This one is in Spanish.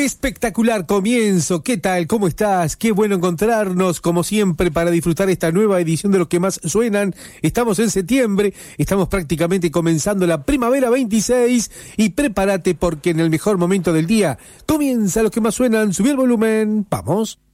Espectacular comienzo, ¿qué tal? ¿Cómo estás? Qué bueno encontrarnos, como siempre, para disfrutar esta nueva edición de Los que más suenan. Estamos en septiembre, estamos prácticamente comenzando la primavera 26 y prepárate porque en el mejor momento del día comienza Los que más suenan. Subí el volumen, ¡vamos!